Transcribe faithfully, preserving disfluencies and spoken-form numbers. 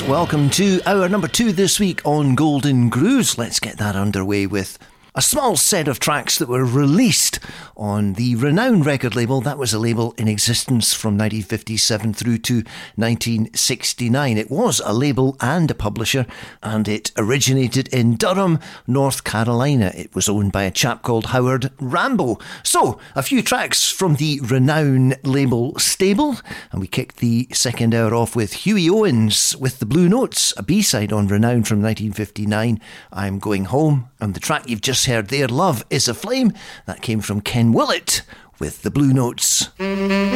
Yes, welcome to our number two this week on Golden Grooves. Let's get that underway with a small set of tracks that were released on the renowned record label. That was a label in existence from nineteen fifty-seven through to nineteen sixty-nine. It was a label and a publisher, and it originated in Durham, North Carolina. It was owned by a chap called Howard Rambo. So, a few tracks from the renowned label stable, and we kicked the second hour off with Huey Owens with the Blue Notes, a B-side on Renown from nineteen fifty-nine, I'm Going Home. And the track you've just heard there, Love is a Flame, that came from Ken Willett with the Blue Notes.